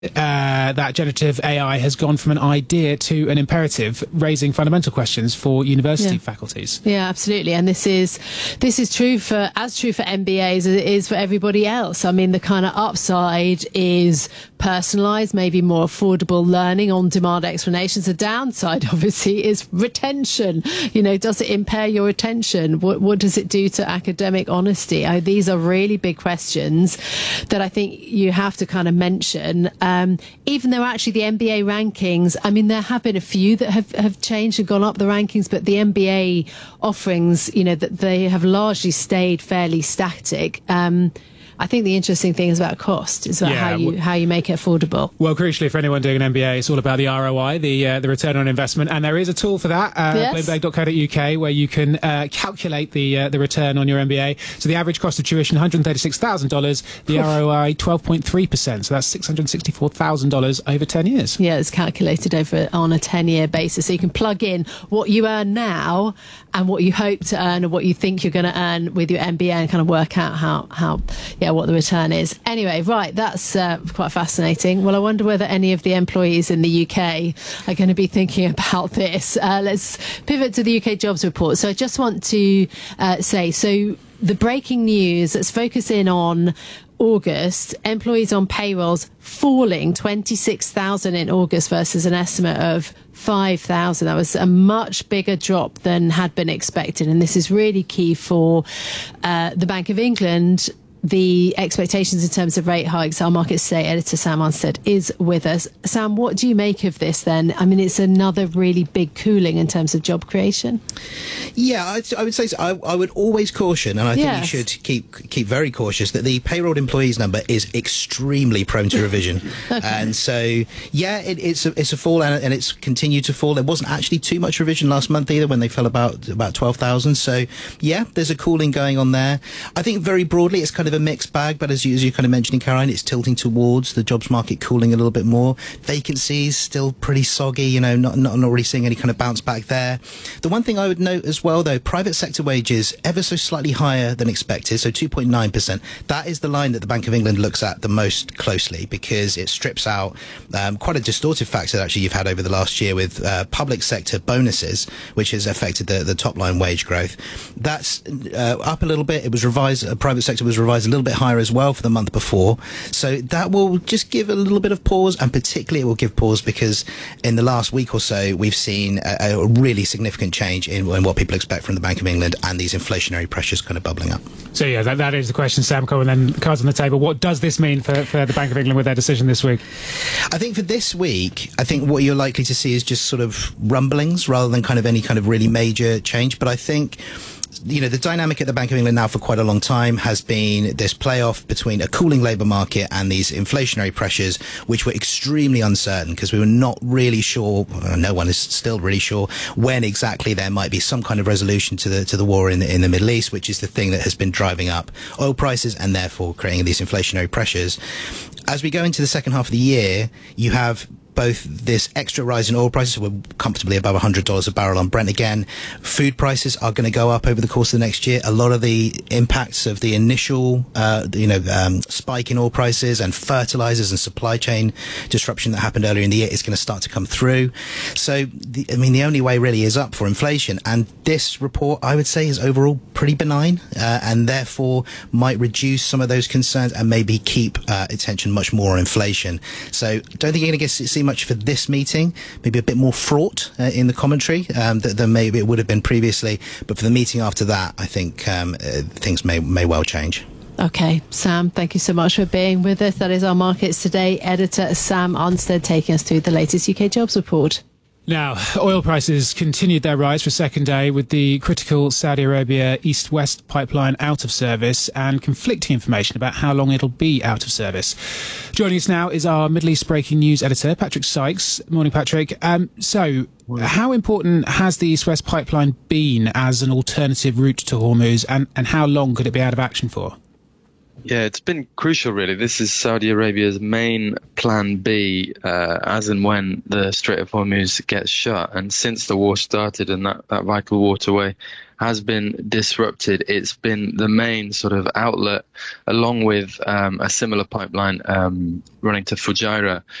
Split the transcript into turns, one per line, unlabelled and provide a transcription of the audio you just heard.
that generative AI has gone from an idea to an imperative, raising fundamental questions for university faculties.
Yeah, absolutely. And this is true for MBAs as it is for everybody else. I mean, the kind of upside is personalised, maybe more affordable learning, on-demand explanations. The downside, obviously, is retention. You know, does it impair your retention? What does it do to academic honesty? These are really big questions that I think you have to kind of mention. Even though actually the MBA rankings, I mean, there have been a few that have changed and gone up the rankings, but the MBA offerings, you know, that they have largely stayed fairly static. I think the interesting thing is about cost, is about how you make it affordable.
Well, crucially for anyone doing an MBA, it's all about the ROI, the return on investment, and there is a tool for that, bloomberg.co.uk, where you can calculate the return on your MBA. So the average cost of tuition, $136,000, the ROI 12.3%, so that's $664,000 over 10 years.
Yeah, it's calculated on a 10-year basis, so you can plug in what you earn now and what you hope to earn, or what you think you're going to earn with your MBA, and kind of work out what the return is. Anyway, right, that's quite fascinating. Well, I wonder whether any of the employees in the UK are going to be thinking about this. Let's pivot to the UK jobs report. So I just want to say, so the breaking news, let's focus in on August. Employees on payrolls falling 26,000 in August versus an estimate of 5,000. That was a much bigger drop than had been expected. And this is really key for the Bank of England. The expectations in terms of rate hikes. Our Markets Today editor, Sam Arnstead, is with us. Sam, what do you make of this then? I mean, it's another really big cooling in terms of job creation.
Yeah, I would say so. I would always caution, and I think you should keep very cautious, that the payroll employees number is extremely prone to revision. Okay. And so, it's a fall, and it's continued to fall. There wasn't actually too much revision last month either, when they fell about 12,000. So, there's a cooling going on there. I think very broadly, it's kind of a mixed bag, but as you kind of mentioning, Caroline, it's tilting towards the jobs market cooling a little bit more. Vacancies still pretty soggy, you know, not really seeing any kind of bounce back there. The one thing I would note as well, though, private sector wages ever so slightly higher than expected, so 2.9%. That is the line that the Bank of England looks at the most closely, because it strips out quite a distorted factor that actually you've had over the last year with public sector bonuses, which has affected the top line wage growth. That's up a little bit. It was revised, private sector was revised a little bit higher as well for the month before. So that will just give a little bit of pause, and particularly it will give pause because in the last week or so, we've seen a really significant change in what people expect from the Bank of England, and these inflationary pressures kind of bubbling up.
So, that is the question, Sam Cole, and then cards on the table. What does this mean for the Bank of England with their decision this week?
I think for this week, I think what you're likely to see is just sort of rumblings rather than kind of any kind of really major change. But I think, you know, the dynamic at the Bank of England now for quite a long time has been this playoff between a cooling labour market and these inflationary pressures, which were extremely uncertain because we were not really sure, no one is still really sure, when exactly there might be some kind of resolution to the war in the Middle East, which is the thing that has been driving up oil prices and therefore creating these inflationary pressures. As we go into the second half of the year, you have both this extra rise in oil prices, we're comfortably above $100 a barrel on Brent again. Food prices are going to go up over the course of the next year. A lot of the impacts of the initial, spike in oil prices and fertilizers and supply chain disruption that happened earlier in the year is going to start to come through. So, the only way really is up for inflation. And this report, I would say, is overall pretty benign, and therefore might reduce some of those concerns and maybe keep attention much more on inflation. So, don't think you're going to see much for this meeting, maybe a bit more fraught in the commentary than maybe it would have been previously. But for the meeting after that, I think things may well change.
Okay, Sam, thank you so much for being with us. That is our Markets Today editor, Sam Arnstead, taking us through the latest UK jobs report.
Now, oil prices continued their rise for a second day with the critical Saudi Arabia East-West pipeline out of service and conflicting information about how long it'll be out of service. Joining us now is our Middle East breaking news editor, Patrick Sykes. Morning, Patrick. How important has the East-West pipeline been as an alternative route to Hormuz, and how long could it be out of action for?
Yeah, it's been crucial, really. This is Saudi Arabia's main plan B as and when the Strait of Hormuz gets shut. And since the war started and that vital waterway has been disrupted. It's been the main sort of outlet, along with a similar pipeline running to Fujairah